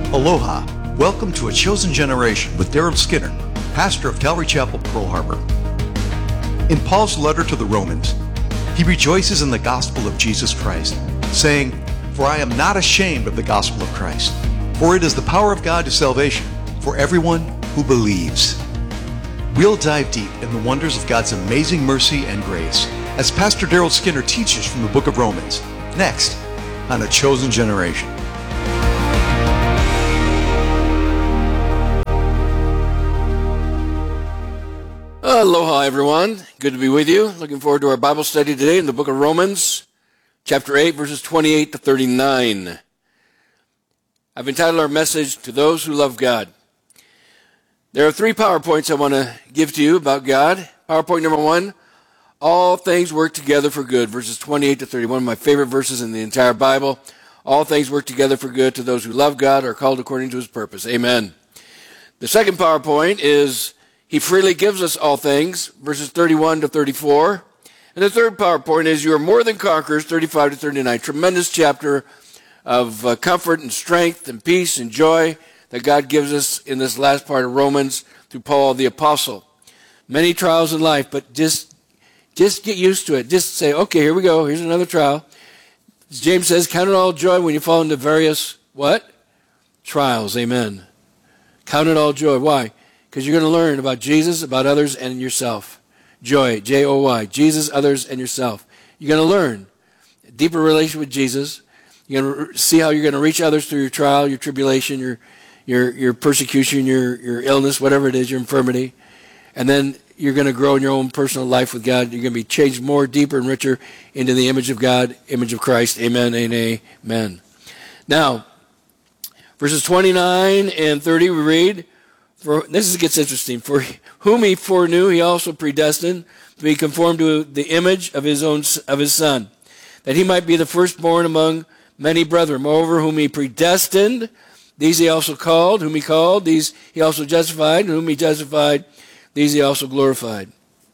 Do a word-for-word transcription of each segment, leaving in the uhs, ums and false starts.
Aloha. Welcome to A Chosen Generation with Daryl Skinner, pastor of Calvary Chapel, Pearl Harbor. In Paul's letter to the Romans, he rejoices in the gospel of Jesus Christ, saying, "For I am not ashamed of the gospel of Christ, for it is the power of God to salvation for everyone who believes." We'll dive deep in the wonders of God's amazing mercy and grace as Pastor Daryl Skinner teaches from the book of Romans, next on A Chosen Generation. Aloha, everyone. Good to be with you. Looking forward to our Bible study today in the book of Romans, chapter eight, verses twenty-eight to thirty-nine. I've entitled our message, "To Those Who Love God." There are three PowerPoints I want to give to you about God. PowerPoint number one, all things work together for good, verses twenty-eight to thirty. One of my favorite verses in the entire Bible. All things work together for good to those who love God, are called according to his purpose. Amen. The second PowerPoint is, he freely gives us all things, verses thirty-one to thirty-four. And the third PowerPoint is, you are more than conquerors, thirty-five to thirty-nine. Tremendous chapter of uh, comfort and strength and peace and joy that God gives us in this last part of Romans through Paul the Apostle. Many trials in life, but just, just get used to it. Just say, okay, here we go. Here's another trial. As James says, count it all joy when you fall into various, what? Trials. Amen. Count it all joy. Why? Because you're going to learn about Jesus, about others, and yourself. Joy, J O Y, Jesus, others, and yourself. You're going to learn a deeper relationship with Jesus. You're going to see how you're going to reach others through your trial, your tribulation, your your your persecution, your, your illness, whatever it is, your infirmity. And then you're going to grow in your own personal life with God. You're going to be changed more, deeper, and richer into the image of God, image of Christ. Amen and amen. Now, verses twenty-nine and thirty, we read, For, this gets interesting. For whom he foreknew, he also predestined to be conformed to the image of his own of his Son, that he might be the firstborn among many brethren. Moreover, whom he predestined, these he also called. Whom he called, these he also justified. And whom he justified, these he also glorified.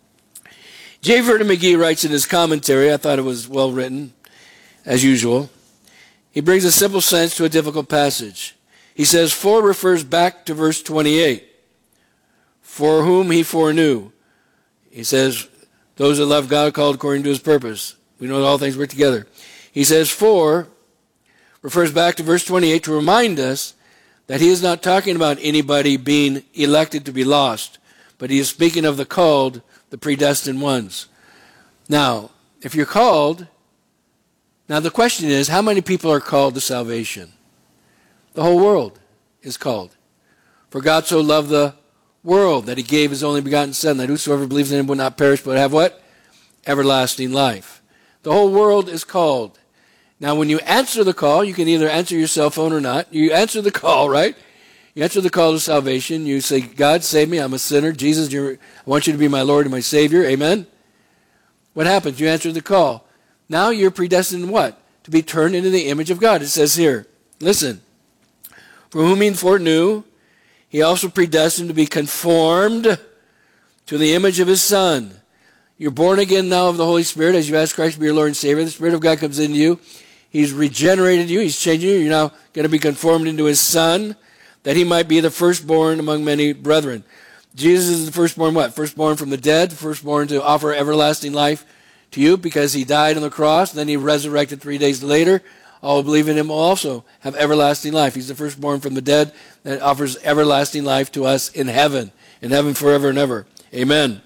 J. Vernon McGee writes in his commentary, I thought it was well written, as usual. He brings a simple sense to a difficult passage. He says, for refers back to verse twenty-eight. For whom he foreknew. He says, those that love God are called according to his purpose. We know that all things work together. He says, for refers back to verse twenty-eight to remind us that he is not talking about anybody being elected to be lost, but he is speaking of the called, the predestined ones. Now, if you're called, now the question is, how many people are called to salvation? The whole world is called. For God so loved the world that he gave his only begotten Son, that whosoever believes in him will not perish, but have what? Everlasting life. The whole world is called. Now, when you answer the call, you can either answer your cell phone or not. You answer the call, right? You answer the call to salvation. You say, God, save me. I'm a sinner. Jesus, you're, I want you to be my Lord and my Savior. Amen? What happens? You answer the call. Now you're predestined what? To be turned into the image of God. It says here, listen. For whom he foreknew, he also predestined to be conformed to the image of his Son. You're born again now of the Holy Spirit as you ask Christ to be your Lord and Savior. The Spirit of God comes into you. He's regenerated you. He's changing you. You're now going to be conformed into his Son, that he might be the firstborn among many brethren. Jesus is the firstborn what? Firstborn from the dead, firstborn to offer everlasting life to you because he died on the cross, then he resurrected three days later. All who believe in him will also have everlasting life. He's the firstborn from the dead that offers everlasting life to us in heaven, in heaven forever and ever. Amen.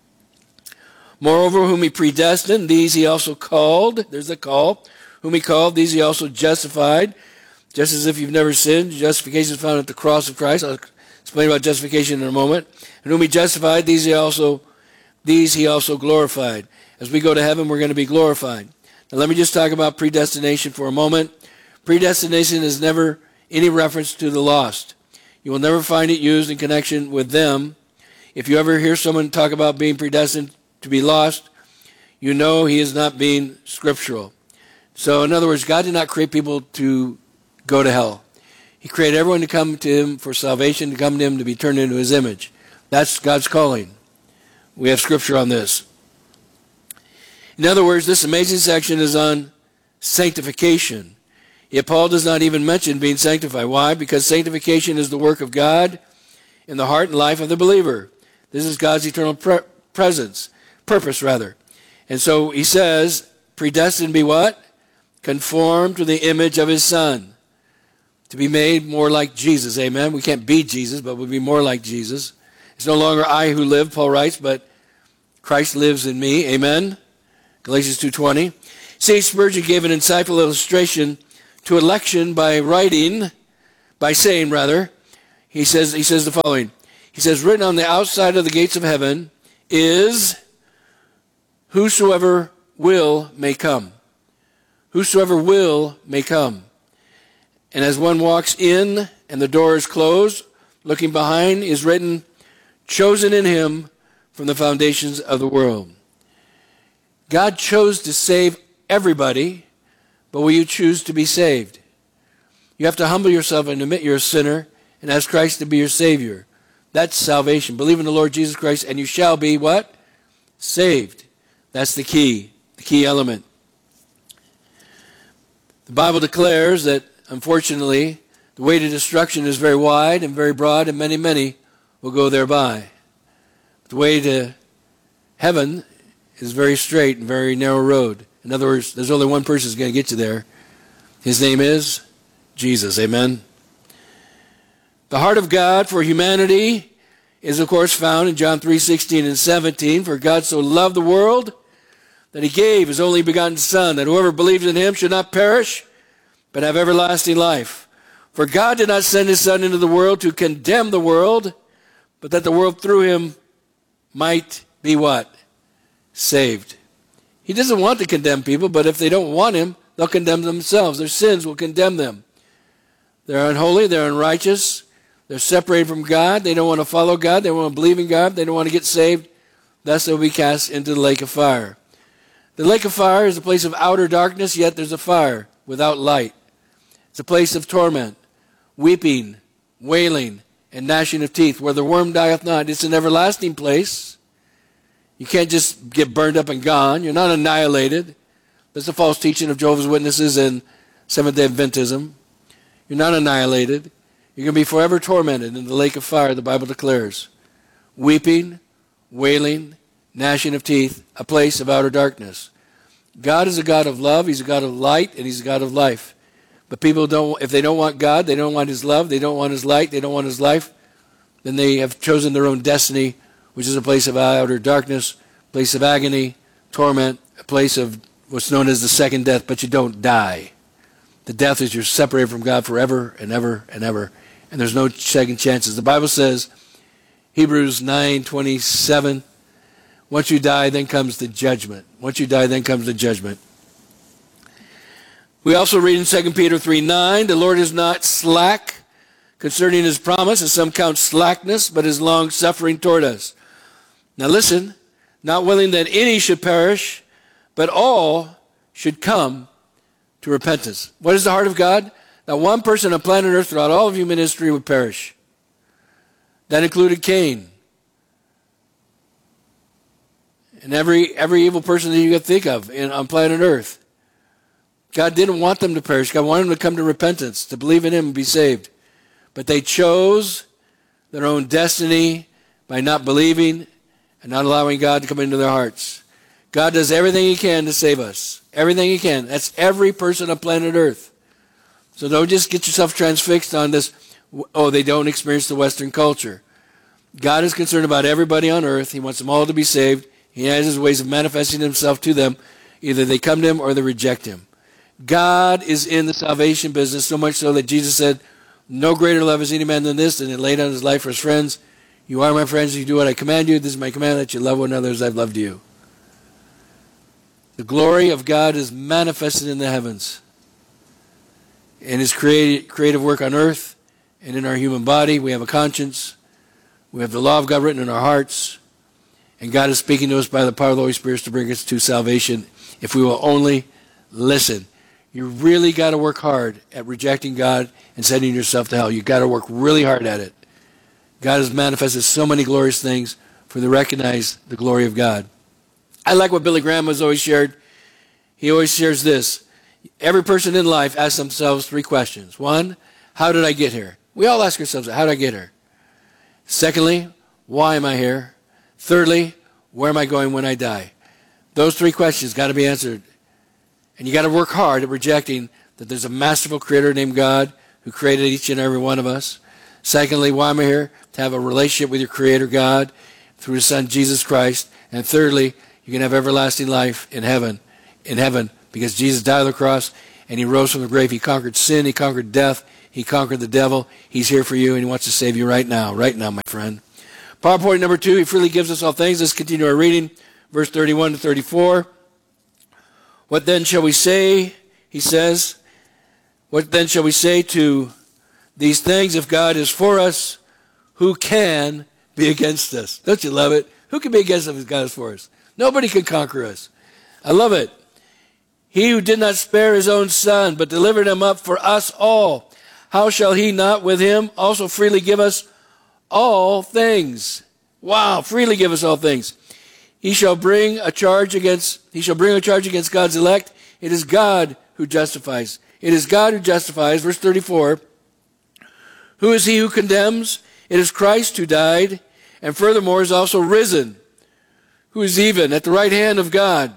Moreover, whom he predestined, these he also called. There's the call. Whom he called, these he also justified. Just as if you've never sinned, justification is found at the cross of Christ. I'll explain about justification in a moment. And whom he justified, these he also, these he also glorified. As we go to heaven, we're going to be glorified. Now let me just talk about predestination for a moment. Predestination is never any reference to the lost. You will never find it used in connection with them. If you ever hear someone talk about being predestined to be lost, you know he is not being scriptural. So in other words, God did not create people to go to hell. He created everyone to come to him for salvation, to come to him to be turned into his image. That's God's calling. We have scripture on this. In other words, this amazing section is on sanctification. Yet Paul does not even mention being sanctified. Why? Because sanctification is the work of God in the heart and life of the believer. This is God's eternal pre- presence, purpose rather. And so he says, predestined to be what? Conformed to the image of his Son. To be made more like Jesus. Amen. We can't be Jesus, but we'll be more like Jesus. It's no longer I who live, Paul writes, but Christ lives in me. Amen. Galatians two twenty. See, Spurgeon gave an insightful illustration to election by writing, by saying rather, he says, he says the following. He says, written on the outside of the gates of heaven is, whosoever will may come. Whosoever will may come. And as one walks in and the door is closed, looking behind is written, chosen in him from the foundations of the world. God chose to save everybody, but will you choose to be saved? You have to humble yourself and admit you're a sinner and ask Christ to be your Savior. That's salvation. Believe in the Lord Jesus Christ and you shall be what? Saved. That's the key, the key element. The Bible declares that, unfortunately, the way to destruction is very wide and very broad, and many, many will go thereby. The way to heaven is very straight and very narrow road. In other words, there's only one person who's going to get you there. His name is Jesus. Amen. The heart of God for humanity is, of course, found in John three sixteen and seventeen. For God so loved the world that he gave his only begotten Son, that whoever believes in him should not perish, but have everlasting life. For God did not send his Son into the world to condemn the world, but that the world through him might be what? Saved. He doesn't want to condemn people, but if they don't want him, they'll condemn themselves. Their sins will condemn them. They're unholy, they're unrighteous, they're separated from God, they don't want to follow God, they don't want to believe in God, they don't want to get saved, thus they'll be cast into the lake of fire. The lake of fire is a place of outer darkness, yet there's a fire without light. It's a place of torment, weeping, wailing, and gnashing of teeth, where the worm dieth not. It's an everlasting place. You can't just get burned up and gone. You're not annihilated. That's the false teaching of Jehovah's Witnesses and Seventh-day Adventism. You're not annihilated. You're going to be forever tormented in the lake of fire, the Bible declares. Weeping, wailing, gnashing of teeth, a place of outer darkness. God is a God of love. He's a God of light, and he's a God of life. But people don't, if they don't want God, they don't want his love, they don't want his light, they don't want his life, then they have chosen their own destiny, which is a place of outer darkness, place of agony, torment, a place of what's known as the second death, but you don't die. The death is you're separated from God forever and ever and ever, and there's no second chances. The Bible says, Hebrews nine twenty-seven, once you die, then comes the judgment. Once you die, then comes the judgment. We also read in Second Peter three nine, the Lord is not slack concerning his promise, as some count slackness, but is long-suffering toward us. Now listen, not willing that any should perish, but all should come to repentance. What is the heart of God? That one person on planet Earth throughout all of human history would perish. That included Cain. And every every evil person that you could think of in, on planet Earth. God didn't want them to perish. God wanted them to come to repentance, to believe in him and be saved. But they chose their own destiny by not believing and not allowing God to come into their hearts. God does everything he can to save us. Everything he can. That's every person on planet Earth. So don't just get yourself transfixed on this, oh, they don't experience the Western culture. God is concerned about everybody on earth. He wants them all to be saved. He has his ways of manifesting himself to them. Either they come to him or they reject him. God is in the salvation business, so much so that Jesus said, no greater love has any man than this, and he laid down his life for his friends. You are my friends, you do what I command you. This is my command, that you love one another as I've loved you. The glory of God is manifested in the heavens. In his creative, creative work on earth and in our human body, we have a conscience. We have the law of God written in our hearts. And God is speaking to us by the power of the Holy Spirit to bring us to salvation if we will only listen. You really got to work hard at rejecting God and sending yourself to hell. You've got to work really hard at it. God has manifested so many glorious things for to recognize the glory of God. I like what Billy Graham has always shared. He always shares this. Every person in life asks themselves three questions. One, how did I get here? We all ask ourselves, how did I get here? Secondly, why am I here? Thirdly, where am I going when I die? Those three questions got to be answered. And you got to work hard at rejecting that there's a masterful creator named God who created each and every one of us. Secondly, why am I here? To have a relationship with your creator God through his son Jesus Christ. And thirdly, you can have everlasting life in heaven, in heaven, because Jesus died on the cross and he rose from the grave. He conquered sin, he conquered death, he conquered the devil. He's here for you and he wants to save you right now, right now, my friend. PowerPoint number two, he freely gives us all things. Let's continue our reading, verse thirty-one to thirty-four. What then shall we say, he says, what then shall we say to these things? If God is for us, who can be against us? Don't you love it? Who can be against us if God is for us? Nobody can conquer us. I love it. He who did not spare his own son, but delivered him up for us all, how shall he not with him also freely give us all things? Wow, freely give us all things. He shall bring a charge against, he shall bring a charge against God's elect. It is God who justifies. It is God who justifies. Verse thirty-four. Who is he who condemns? It is Christ who died, and furthermore is also risen, who is even at the right hand of God,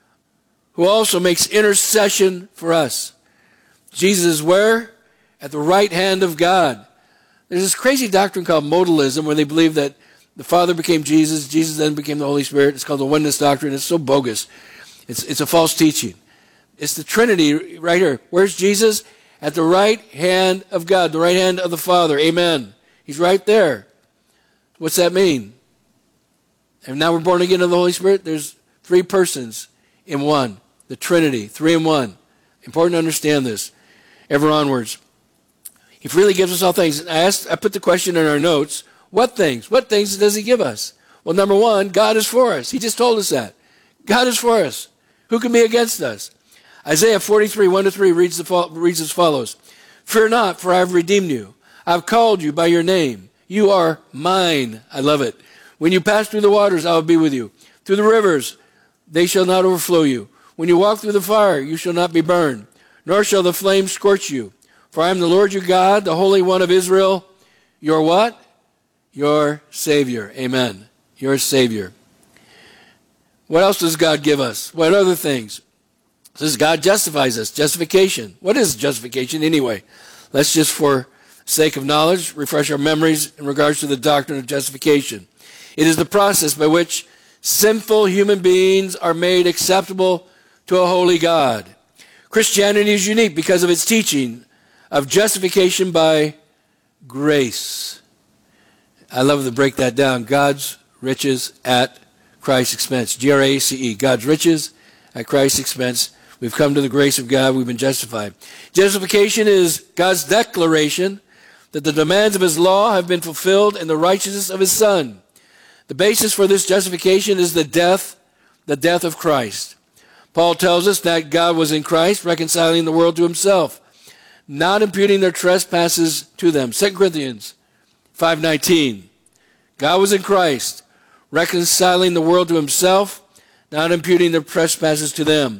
who also makes intercession for us. Jesus is where? At the right hand of God. There's this crazy doctrine called modalism where they believe that the Father became Jesus, Jesus then became the Holy Spirit. It's called the oneness doctrine. It's so bogus. It's, it's a false teaching. It's the Trinity right here. Where's Jesus? At the right hand of God, the right hand of the Father. Amen. He's right there. What's that mean? And now we're born again of the Holy Spirit. There's three persons in one. The Trinity, three in one. Important to understand this. Ever onwards. He freely gives us all things. I asked, I put the question in our notes. What things? What things does he give us? Well, number one, God is for us. He just told us that. God is for us. Who can be against us? Isaiah forty-three, one to three reads, the, reads as follows. Fear not, for I have redeemed you. I have called you by your name. You are mine. I love it. When you pass through the waters, I will be with you. Through the rivers, they shall not overflow you. When you walk through the fire, you shall not be burned, nor shall the flames scorch you. For I am the Lord your God, the Holy One of Israel. Your what? Your Savior. Amen. Your Savior. What else does God give us? What other things? It says God justifies us. Justification. What is justification anyway? Let's just, for sake of knowledge, refresh our memories in regards to the doctrine of justification. It is the process by which sinful human beings are made acceptable to a holy God. Christianity is unique because of its teaching of justification by grace. I love to break that down. God's riches at Christ's expense. G R A C E. God's riches at Christ's expense. We've come to the grace of God. We've been justified. Justification is God's declaration that the demands of his law have been fulfilled in the righteousness of his Son. The basis for this justification is the death, the death of Christ. Paul tells us that God was in Christ, reconciling the world to himself, not imputing their trespasses to them. Second Corinthians five nineteen. God was in Christ, reconciling the world to himself, not imputing their trespasses to them.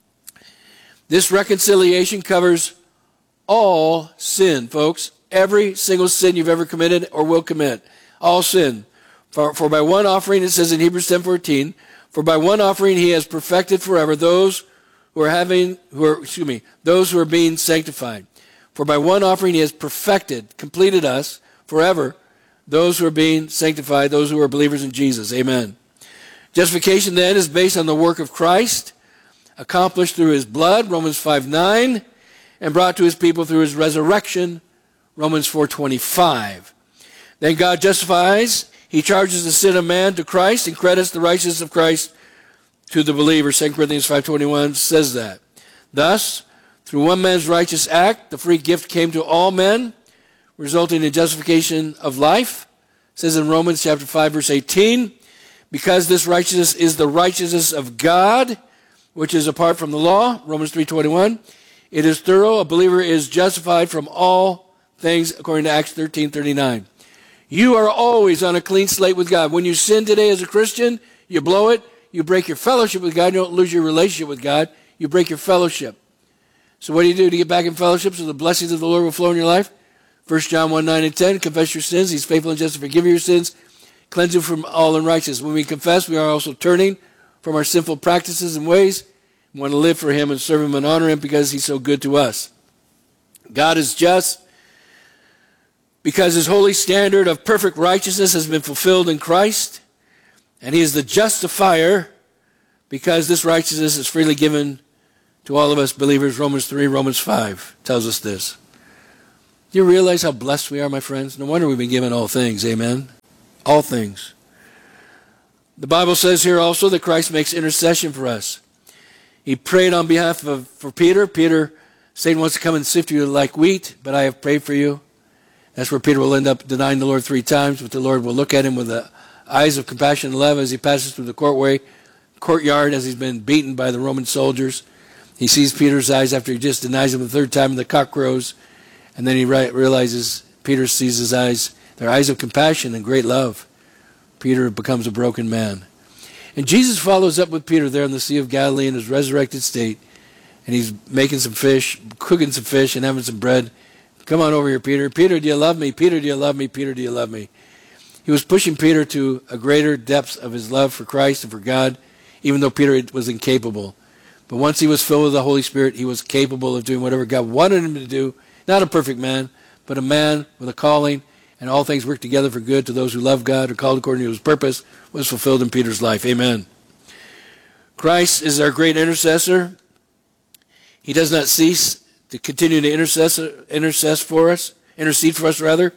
This reconciliation covers all sin, folks. Every single sin you've ever committed or will commit. All sin. For, for by one offering, it says in Hebrews ten fourteen, for by one offering he has perfected forever those who are having, who are, excuse me, those who are being sanctified. For by one offering he has perfected, completed us forever, those who are being sanctified, those who are believers in Jesus. Amen. Justification then is based on the work of Christ, accomplished through his blood, Romans five nine, and brought to his people through his resurrection, Romans four twenty-five. Then God justifies. He charges the sin of man to Christ and credits the righteousness of Christ to the believer. Second Corinthians five twenty-one says that. Thus, through one man's righteous act, the free gift came to all men, resulting in justification of life. It says in Romans chapter five, verse eighteen, because this righteousness is the righteousness of God, which is apart from the law, Romans three twenty-one. It is thorough. A believer is justified from all things, according to Acts thirteen thirty-nine. You are always on a clean slate with God. When you sin today as a Christian, you blow it, you break your fellowship with God. You don't lose your relationship with God. You break your fellowship. So what do you do to get back in fellowship so the blessings of the Lord will flow in your life? First John one, nine and ten, confess your sins. He's faithful and just to forgive your sins, cleanse you from all unrighteousness. When we confess, we are also turning from our sinful practices and ways. We want to live for him and serve him and honor him because he's so good to us. God is just because his holy standard of perfect righteousness has been fulfilled in Christ. And he is the justifier because this righteousness is freely given to all of us believers. Romans three, Romans five tells us this. Do you realize how blessed we are, my friends? No wonder we've been given all things. Amen. All things. The Bible says here also that Christ makes intercession for us. He prayed on behalf of for Peter. Peter, Satan wants to come and sift you like wheat, but I have prayed for you. That's where Peter will end up denying the Lord three times, but the Lord will look at him with the eyes of compassion and love as he passes through the courtway, courtyard as he's been beaten by the Roman soldiers. He sees Peter's eyes after he just denies him the third time, and the cock crows, and then he realizes, Peter sees his eyes, they're eyes of compassion and great love. Peter becomes a broken man. And Jesus follows up with Peter there in the Sea of Galilee in his resurrected state, and he's making some fish, cooking some fish and having some bread. Come on over here, Peter. Peter, do you love me? Peter, do you love me? Peter, do you love me? He was pushing Peter to a greater depth of his love for Christ and for God, even though Peter was incapable. But once he was filled with the Holy Spirit, he was capable of doing whatever God wanted him to do. Not a perfect man, but a man with a calling, and all things work together for good to those who love God, are called according to his purpose, was fulfilled in Peter's life. Amen. Christ is our great intercessor. He does not cease to continue to intercess, intercess for us, intercede for us rather.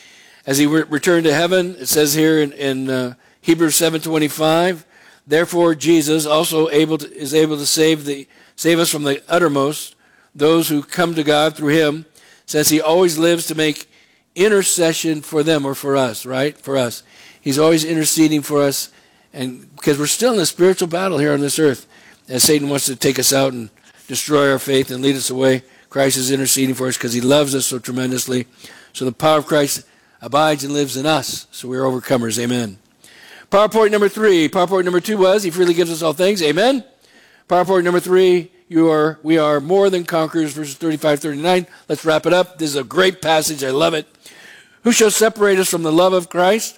As he re- returned to heaven, it says here in, in uh, Hebrews seven twenty-five, therefore Jesus also able to, is able to save the save us from the uttermost, those who come to God through him, since he always lives to make intercession for them, or for us, right? For us. He's always interceding for us, and because we're still in a spiritual battle here on this earth, as Satan wants to take us out and destroy our faith and lead us away. Christ is interceding for us because he loves us so tremendously. So the power of Christ abides and lives in us. So we're overcomers. Amen. PowerPoint number three. PowerPoint number two was, he freely gives us all things. Amen. PowerPoint number three, you are, we are more than conquerors, verses thirty-five, thirty-nine. Let's wrap it up. This is a great passage. I love it. Who shall separate us from the love of Christ?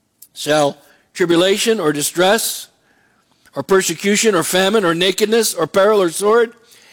Shall tribulation or distress or persecution or famine or nakedness or peril or sword?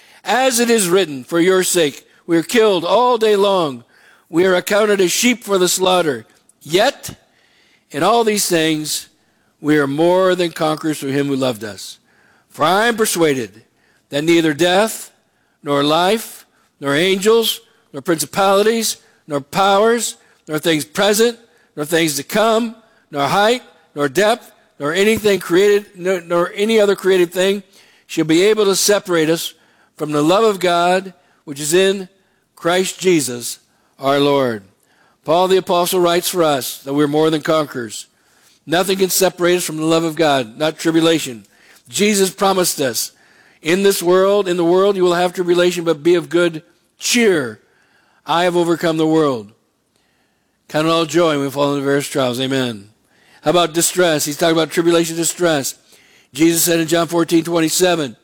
As it is written, for your sake, we are killed all day long. We are accounted as sheep for the slaughter. Yet, in all these things, we are more than conquerors through him who loved us. For I am persuaded that neither death, nor life, nor angels, nor principalities, nor powers, nor things present, nor things to come, nor height, nor depth, nor anything created, nor, nor any other created thing shall be able to separate us from the love of God, which is in Christ Jesus, our Lord. Paul the Apostle writes for us that we're more than conquerors. Nothing can separate us from the love of God, not tribulation. Jesus promised us, in this world, in the world you will have tribulation, but be of good cheer. I have overcome the world. Count it all joy when we fall into various trials. Amen. How about distress? He's talking about tribulation, distress. Jesus said in John fourteen twenty-seven,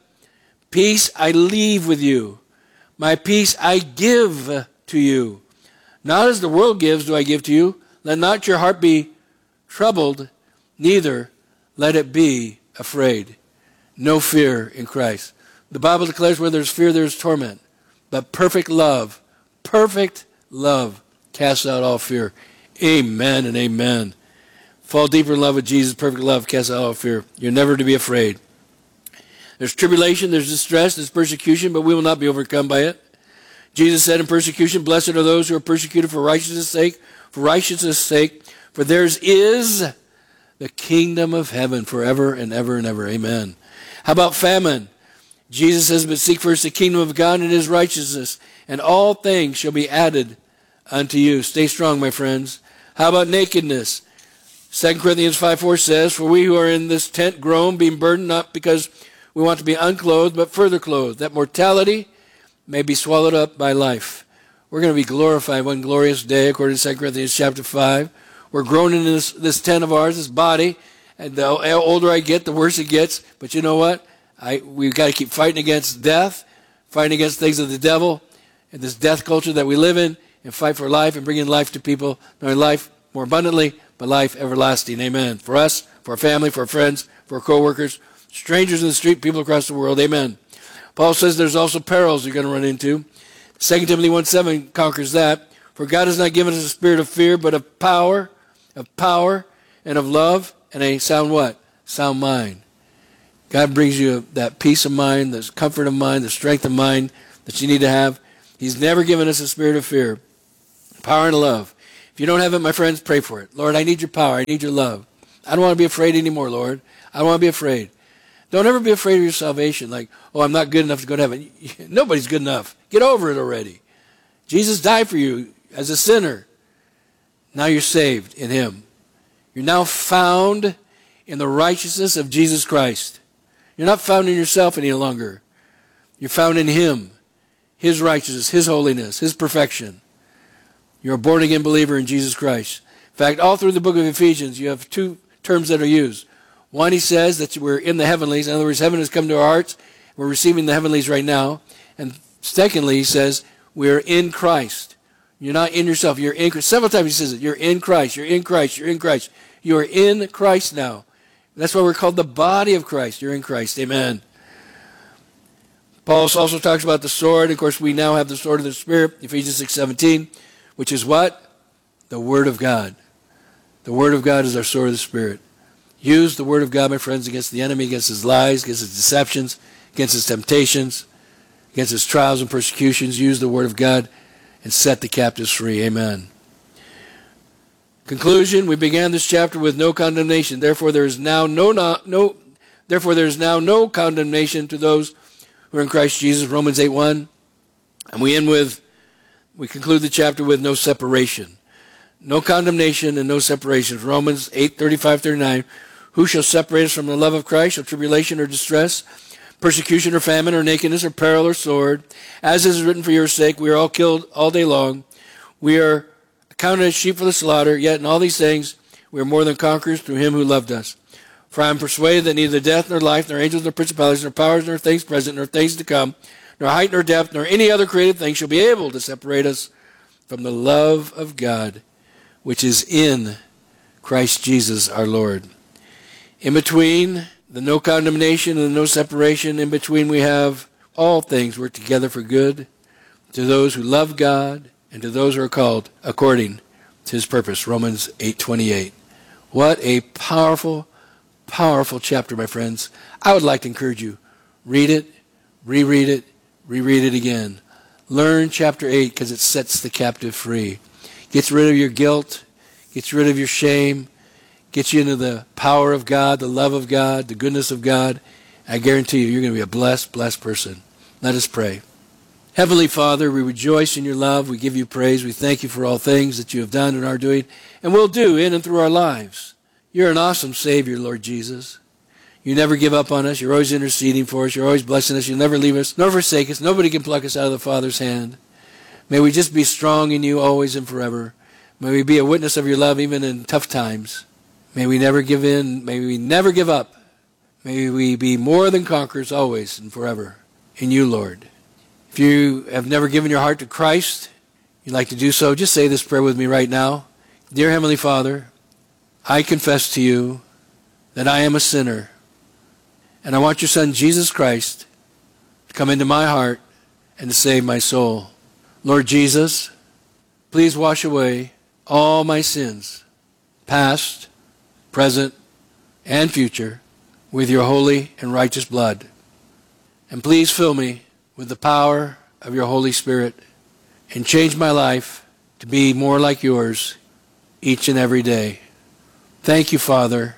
peace I leave with you. My peace I give to you. Not as the world gives do I give to you. Let not your heart be troubled, neither let it be afraid. No fear in Christ. The Bible declares where there's fear, there's torment. But perfect love, perfect love casts out all fear. Amen and amen. Fall deeper in love with Jesus. Perfect love casts out all fear. You're never to be afraid. There's tribulation, there's distress, there's persecution, but we will not be overcome by it. Jesus said in persecution, blessed are those who are persecuted for righteousness' sake, for righteousness' sake, for theirs is the kingdom of heaven forever and ever and ever. Amen. How about famine? Jesus says, but seek first the kingdom of God and his righteousness, and all things shall be added unto you. Stay strong, my friends. How about nakedness? Second Corinthians five four says, for we who are in this tent groan, being burdened, not because we want to be unclothed, but further clothed, that mortality may be swallowed up by life. We're going to be glorified one glorious day, according to Second Corinthians chapter five. We're groaning in this, this tent of ours, this body, and the older I get, the worse it gets. But you know what? I, we've got to keep fighting against death, fighting against things of the devil and this death culture that we live in, and fight for life and bringing life to people, knowing life more abundantly, but life everlasting. Amen. For us, for our family, for our friends, for our co-workers, strangers in the street, people across the world. Amen. Paul says there's also perils you're going to run into. Second Timothy one seven conquers that. For God has not given us a spirit of fear, but of power, of power, and of love, and a sound what? Sound mind. God brings you that peace of mind, the comfort of mind, the strength of mind that you need to have. He's never given us a spirit of fear. Power and love. If you don't have it, my friends, pray for it. Lord, I need your power. I need your love. I don't want to be afraid anymore, Lord. I don't want to be afraid. Don't ever be afraid of your salvation. Like, oh, I'm not good enough to go to heaven. Nobody's good enough. Get over it already. Jesus died for you as a sinner. Now you're saved in him. You're now found in the righteousness of Jesus Christ. You're not found in yourself any longer. You're found in him, his righteousness, his holiness, his perfection. You're a born-again believer in Jesus Christ. In fact, all through the book of Ephesians, you have two terms that are used. One, he says that we're in the heavenlies. In other words, heaven has come to our hearts. We're receiving the heavenlies right now. And secondly, he says, we're in Christ. You're not in yourself. You're in Christ. Several times he says it. You're in Christ. You're in Christ. You're in Christ. You are in Christ now. That's why we're called the body of Christ. You're in Christ. Amen. Paul also talks about the sword. Of course, we now have the sword of the Spirit, Ephesians six seventeen, which is what? The Word of God. The Word of God is our sword of the Spirit. Use the Word of God, my friends, against the enemy, against his lies, against his deceptions, against his temptations, against his trials and persecutions. Use the Word of God and set the captives free. Amen. Conclusion, we began this chapter with no condemnation. Therefore there is now no, no, no therefore there is now no condemnation to those who are in Christ Jesus, Romans eight one. And we end with, we conclude the chapter with no separation. No condemnation and no separation. Romans eight thirty-five thirty-nine. Who shall separate us from the love of Christ? Shall tribulation or distress, persecution or famine or nakedness or peril or sword? As is written, for your sake, we are all killed all day long. We are accounted as sheep for the slaughter, yet in all these things we are more than conquerors through him who loved us. For I am persuaded that neither death nor life, nor angels nor principalities, nor powers, nor things present, nor things to come, nor height nor depth, nor any other created thing shall be able to separate us from the love of God, which is in Christ Jesus our Lord. In between the no condemnation and the no separation, in between we have all things work together for good to those who love God and to those who are called according to his purpose. Romans eight twenty-eight. What a powerful, powerful chapter, my friends. I would like to encourage you, read it, reread it, reread it again. Learn chapter eight because it sets the captive free. Gets rid of your guilt, gets rid of your shame, gets you into the power of God, the love of God, the goodness of God. I guarantee you, you're going to be a blessed, blessed person. Let us pray. Heavenly Father, we rejoice in your love. We give you praise. We thank you for all things that you have done and are doing and will do in and through our lives. You're an awesome Savior, Lord Jesus. You never give up on us. You're always interceding for us. You're always blessing us. You'll never leave us nor forsake us. Nobody can pluck us out of the Father's hand. May we just be strong in you always and forever. May we be a witness of your love even in tough times. May we never give in. May we never give up. May we be more than conquerors always and forever in you, Lord. If you have never given your heart to Christ, you'd like to do so, just say this prayer with me right now. Dear Heavenly Father, I confess to you that I am a sinner, and I want your Son, Jesus Christ, to come into my heart and to save my soul. Lord Jesus, please wash away all my sins, past, present, and future, with your holy and righteous blood. And please fill me with the power of your Holy Spirit and change my life to be more like yours each and every day. Thank you, Father,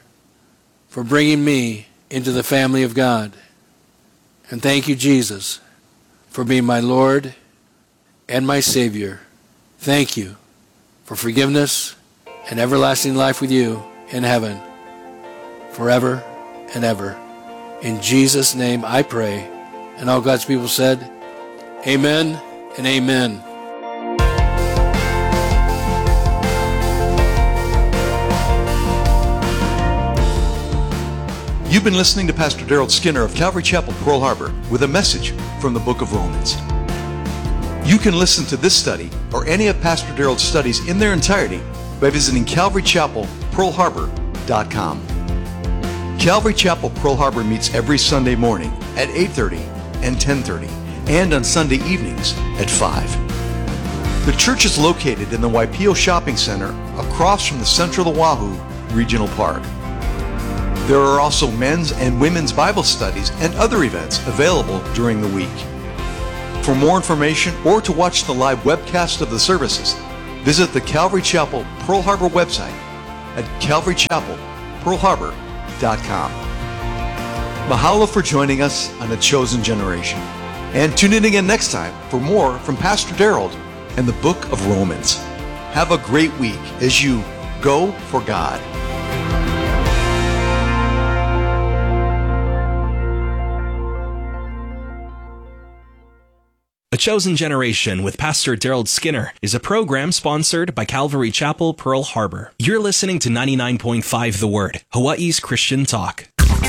for bringing me into the family of God. And thank you, Jesus, for being my Lord and my Savior. Thank you for forgiveness and everlasting life with you in heaven forever and ever. In Jesus' name I pray. And all God's people said, amen and amen. You've been listening to Pastor Daryl Skinner of Calvary Chapel, Pearl Harbor, with a message from the book of Romans. You can listen to this study or any of Pastor Daryl's studies in their entirety by visiting calvary chapel pearl harbor dot com. Calvary Chapel, Pearl Harbor meets every Sunday morning at eight thirty and ten thirty, and on Sunday evenings at five. The church is located in the Waipio Shopping Center across from the Central Oahu Regional Park. There are also men's and women's Bible studies and other events available during the week. For more information or to watch the live webcast of the services, visit the Calvary Chapel Pearl Harbor website at calvary chapel pearl harbor dot com. Mahalo for joining us on A Chosen Generation. And tune in again next time for more from Pastor Daryl and the book of Romans. Have a great week as you go for God. A Chosen Generation with Pastor Daryl Skinner is a program sponsored by Calvary Chapel, Pearl Harbor. You're listening to ninety-nine point five The Word, Hawaii's Christian talk.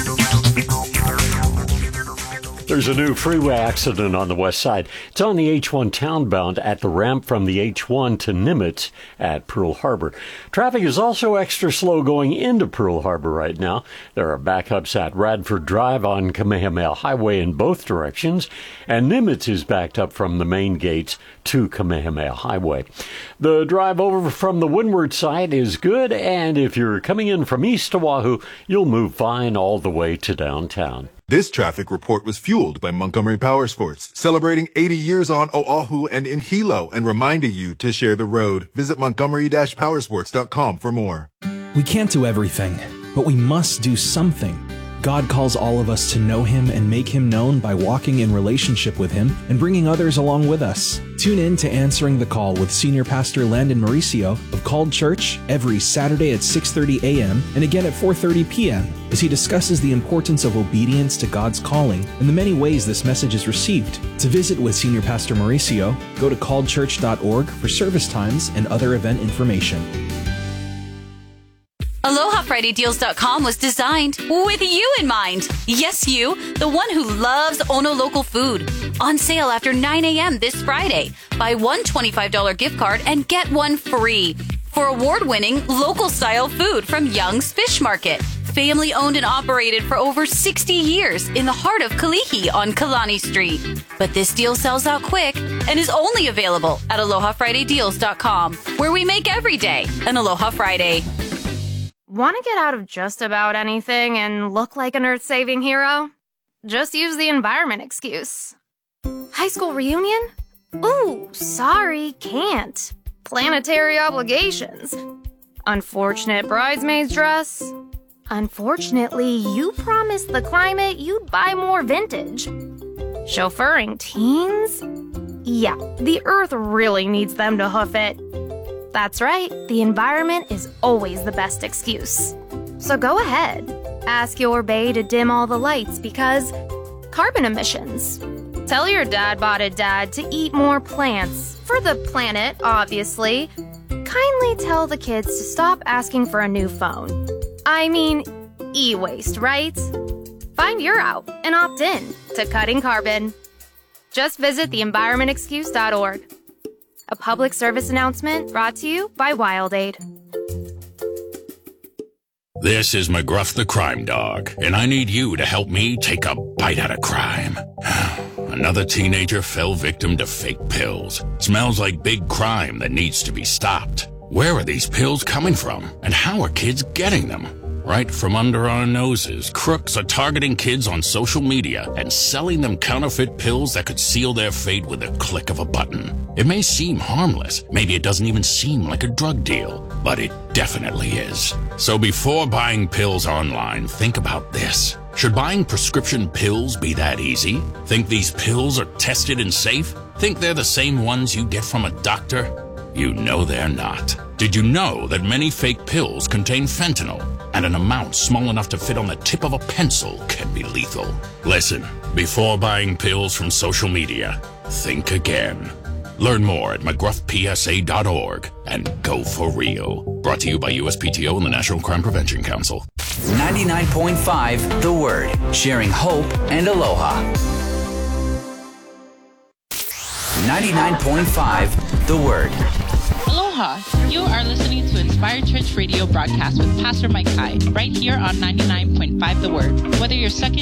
There's a new freeway accident on the west side. It's on the H one townbound at the ramp from the H one to Nimitz at Pearl Harbor. Traffic is also extra slow going into Pearl Harbor right now. There are backups at Radford Drive on Kamehameha Highway in both directions, and Nimitz is backed up from the main gates to Kamehameha Highway. The drive over from the windward side is good, and if you're coming in from east Oahu, you'll move fine all the way to downtown. This traffic report was fueled by Montgomery Powersports, celebrating eighty years on Oahu and in Hilo, and reminding you to share the road. Visit montgomery dash powersports dot com for more. We can't do everything, but we must do something. God calls all of us to know Him and make Him known by walking in relationship with Him and bringing others along with us. Tune in to Answering the Call with Senior Pastor Landon Mauricio of Called Church every Saturday at six thirty a.m. and again at four thirty p.m. as he discusses the importance of obedience to God's calling and the many ways this message is received. To visit with Senior Pastor Mauricio, go to called church dot org for service times and other event information. Aloha Friday Deals dot com was designed with you in mind. Yes, you, the one who loves Ono local food. On sale after nine a.m. this Friday. Buy one twenty-five dollars gift card and get one free for award-winning local-style food from Young's Fish Market. Family owned and operated for over sixty years in the heart of Kalihi on Kalani Street. But this deal sells out quick and is only available at Aloha Friday Deals dot com, where we make every day an Aloha Friday. Want to get out of just about anything and look like an earth-saving hero? Just use the environment excuse. High school reunion? Ooh, sorry, can't. Planetary obligations. Unfortunate bridesmaid's dress. Unfortunately, you promised the climate you'd buy more vintage. Chauffeuring teens? Yeah, the earth really needs them to hoof it. That's right, the environment is always the best excuse. So go ahead, ask your bae to dim all the lights because carbon emissions. Tell your dad-botted dad to eat more plants, for the planet, obviously. Kindly tell the kids to stop asking for a new phone. I mean, e-waste, right? Find your out and opt in to cutting carbon. Just visit the environment excuse dot org. A public service announcement brought to you by WildAid. This is McGruff the Crime Dog, and I need you to help me take a bite out of crime. Another teenager fell victim to fake pills. Smells like big crime that needs to be stopped. Where are these pills coming from, and how are kids getting them? Right from under our noses, crooks are targeting kids on social media and selling them counterfeit pills that could seal their fate with a click of a button. It may seem harmless, maybe it doesn't even seem like a drug deal, but it definitely is. So before buying pills online, think about this. Should buying prescription pills be that easy? Think these pills are tested and safe? Think they're the same ones you get from a doctor? You know they're not. Did you know that many fake pills contain fentanyl, and an amount small enough to fit on the tip of a pencil can be lethal? Listen, before buying pills from social media, think again. Learn more at mcgruff p s a dot org and go for real. Brought to you by U S P T O and the National Crime Prevention Council. ninety-nine point five The Word, sharing hope and aloha. ninety-nine point five The Word. Aloha! You are listening to Inspired Church Radio broadcast with Pastor Mike Kai, right here on ninety-nine point five The Word. Whether you're stuck in